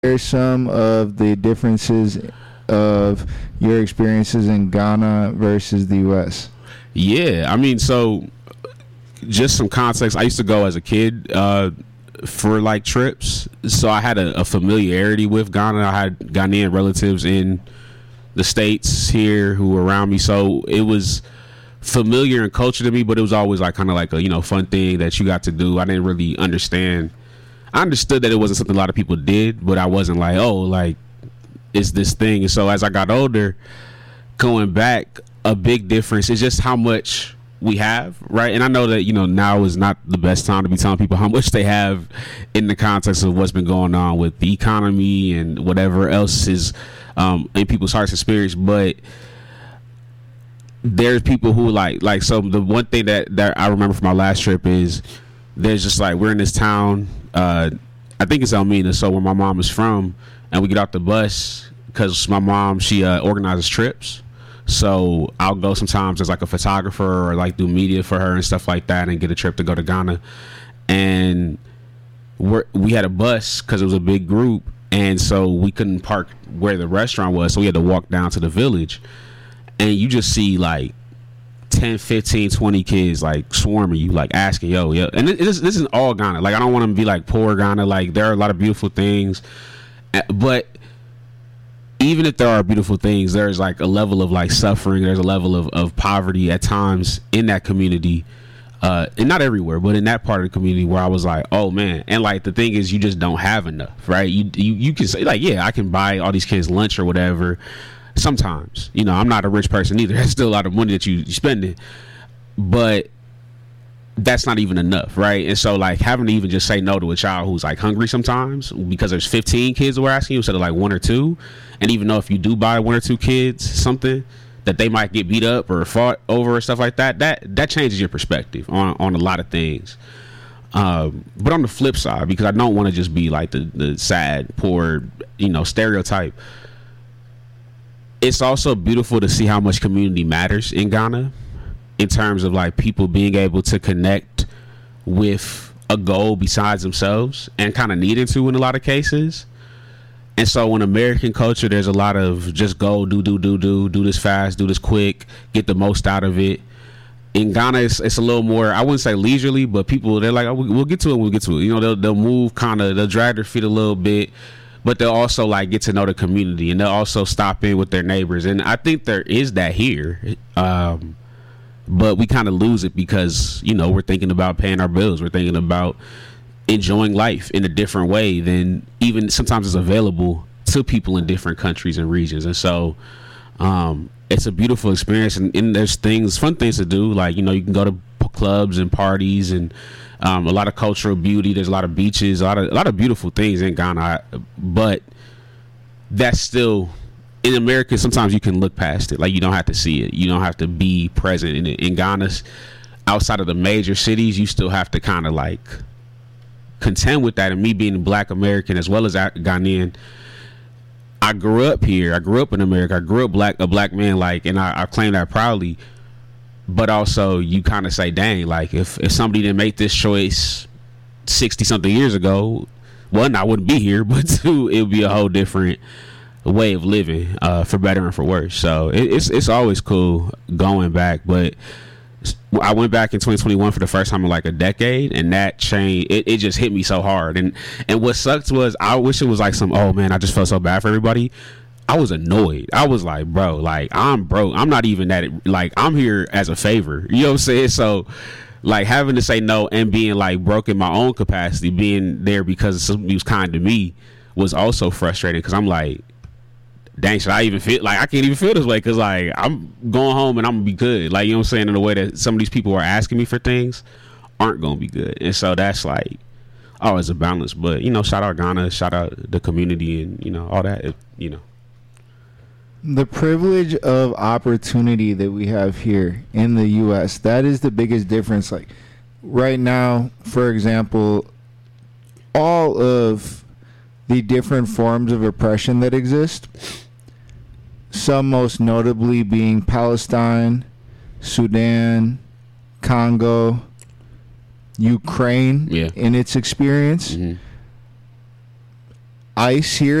There's some of the differences of your experiences in Ghana versus the U.S. Yeah, I mean, so just some context. I used to go as a kid for like trips, so I had a familiarity with Ghana. I had Ghanaian relatives in the States here who were around me, so it was familiar and culture to me. But it was always like kind of like a fun thing that you got to do. I didn't really understand. I understood that it wasn't something a lot of people did, but I wasn't like, oh, like it's this thing. And so as I got older, going back, a big difference is just how much we have, right? And I know that now is not the best time to be telling people how much they have in the context of what's been going on with the economy and whatever else is in people's hearts and spirits. But there's people who like so the one thing that I remember from my last trip is there's just like we're in this town, I think it's Elmina, so where my mom is from, and we get off the bus because my mom, she organizes trips. So I'll go sometimes as like a photographer or like do media for her and stuff like that, and get a trip to go to Ghana. And we had a bus because it was a big group, and so we couldn't park where the restaurant was, so we had to walk down to the village. And you just see like 10, 15, 20 kids like swarming you, like asking, yo. And this isn't all Ghana. Like, I don't want to be like poor Ghana. Like, there are a lot of beautiful things, but even if there are beautiful things, there's like a level of like suffering. There's a level of poverty at times in that community, and not everywhere, but in that part of the community where I was like, oh man. And like the thing is, you just don't have enough, right? You can say like, yeah, I can buy all these kids lunch or whatever. Sometimes, I'm not a rich person either. That's still a lot of money that you spending, but that's not even enough, right? And so like having to even just say no to a child who's like hungry sometimes because there's 15 kids who are asking you instead of like one or two. And even though if you do buy one or two kids something that they might get beat up or fought over or stuff like that changes your perspective on a lot of things. But on the flip side, because I don't want to just be like the sad, poor, stereotype, it's also beautiful to see how much community matters in Ghana in terms of like people being able to connect with a goal besides themselves and kind of needing to in a lot of cases. And so in American culture, there's a lot of just go, do this fast, do this quick, get the most out of it. In Ghana, it's a little more, I wouldn't say leisurely, but people, they're like, oh, we'll get to it. They'll move they'll drag their feet a little bit, but they'll also like get to know the community, and they'll also stop in with their neighbors. And I think there is that here. But we kind of lose it because, we're thinking about paying our bills. We're thinking about enjoying life in a different way than even sometimes is available to people in different countries and regions. And so it's a beautiful experience, and there's fun things to do. Like, you can go to clubs and parties and a lot of cultural beauty. There's a lot of beaches, a lot of beautiful things in Ghana. But that's still, in America, sometimes you can look past it. Like, you don't have to see it. You don't have to be present in it. In Ghana, outside of the major cities, you still have to kind of like contend with that. And me being a Black American as well as Ghanaian, I grew up here. I grew up in America. I grew up a black man, like, and I claim that proudly. But also, you kind of say, dang, like if somebody didn't make this choice 60 something years ago, one, I wouldn't be here, but two, it would be a whole different way of living, for better and for worse. So it's always cool going back. But I went back in 2021 for the first time in like a decade, and that change, it just hit me so hard. And what sucked was, I wish it was like oh man, I just felt so bad for everybody. I was annoyed. I was like, bro, like, I'm broke. I'm not even that, like, I'm here as a favor. You know what I'm saying? So like having to say no and being like broke in my own capacity, being there because somebody was kind to me, was also frustrating, because I'm like, dang, should I even feel like I can't even feel this way? Because like I'm going home and I'm gonna be good, like, you know what I'm saying, in a way that some of these people who are asking me for things aren't gonna be good. And so that's like always a balance. But shout out Ghana, shout out the community, and all that. The privilege of opportunity that we have here in the U.S., that is the biggest difference. Like right now, for example, all of the different forms of oppression that exist, some most notably being Palestine, Sudan, Congo, Ukraine, in its experience. ice here